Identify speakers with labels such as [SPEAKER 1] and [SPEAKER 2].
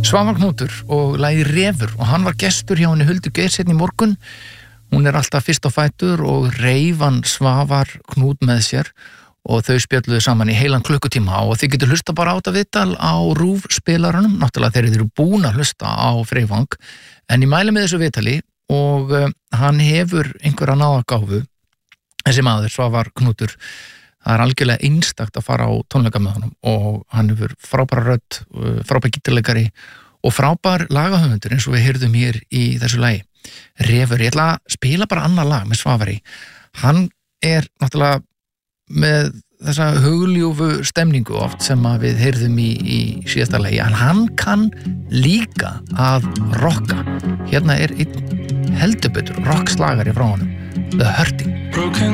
[SPEAKER 1] Svavar Knútur og lagið Refur og hann var gestur hjá henni Huldu Geirs í morgun. Hún alltaf fyrst á fætur og reif hann Svavar Knút með sér og þau spjölluðu saman í heilan klukkutíma og þið getur hlusta bara á þetta viðtal á RÚV spilaranum, náttúrulega þeir eru búin að hlusta á Freyfang, en ég mæli með þessu viðtali og hann hefur einhverja náðagáfu, þessi maður Svavar Knútur. Það algjörlega einstakt að fara á tónleika með honum og hann hefur frábæra rödd, frábær gítarleikari og frábær lagahöfundur eins og við heyrðum hér í þessu lagi. Refur, ég ætla að spila bara annað lag með Svavari. Hann náttúrulega með þessa hugljúfu stemningu oft sem að við heyrðum í síðasta lagi, en hann kann líka að rocka. Hérna einn heldur betur rockslagari frá honum, The Hurting.
[SPEAKER 2] Broken